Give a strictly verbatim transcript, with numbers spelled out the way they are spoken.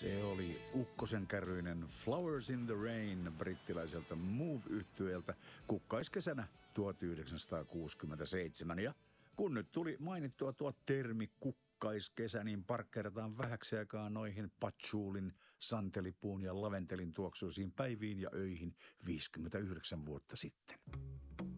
Se oli ukkosen kärryinen Flowers in the Rain brittiläiseltä Move-yhtyeeltä kukkaiskesänä tuhatyhdeksänsataakuusikymmentäseitsemän. Ja kun nyt tuli mainittua tuo termi kukkaiskesä, niin parkkeerataan vähäksi aikaa noihin patchoulin, santelipuun ja laventelin tuoksuisiin päiviin ja öihin viisikymmentäyhdeksän vuotta sitten.